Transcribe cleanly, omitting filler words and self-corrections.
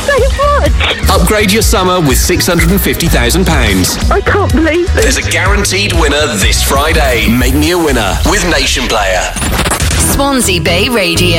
so much. Upgrade your summer with £650,000. I can't believe it. There's a guaranteed winner this Friday. Make me a winner with Nation Player. Swansea Bay Radio.